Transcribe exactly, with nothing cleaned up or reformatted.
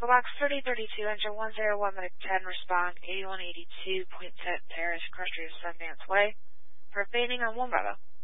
Echo Box thirty thirty-two, enter one zero one ten, respond eighty-one eighty-two, Point Terrace, Crestridge, Sundance Way, for fading on one Bravo.